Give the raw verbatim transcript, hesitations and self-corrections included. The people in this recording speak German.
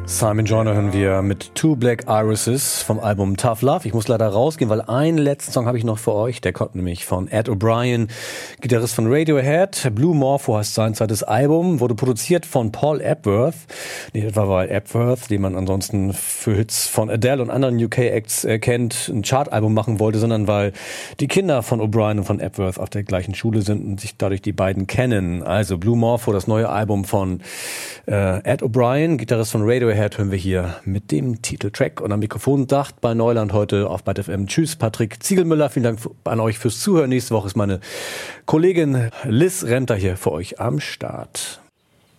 Simon Joyner hören wir mit Two Black Irises vom Album Tough Love. Ich muss leider rausgehen, weil einen letzten Song habe ich noch für euch. Der kommt nämlich von Ed O'Brien, Gitarrist von Radiohead. Blue Morpho heißt sein zweites Album, wurde produziert von Paul Epworth. Nicht etwa weil Epworth, den man ansonsten für Hits von Adele und anderen U K-Acts äh, kennt, ein Chartalbum machen wollte, sondern weil die Kinder von O'Brien und von Epworth auf der gleichen Schule sind und sich dadurch die beiden kennen. Also Blue Morpho, das neue Album von äh, Ed O'Brien, Gitarrist von Radiohead, hören wir hier mit dem Titeltrack. Und am Mikrofon dacht bei Neuland heute auf Byte F M. Tschüss, Patrick Ziegelmüller. Vielen Dank an euch fürs Zuhören. Nächste Woche ist meine Kollegin Liz Renter hier für euch am Start.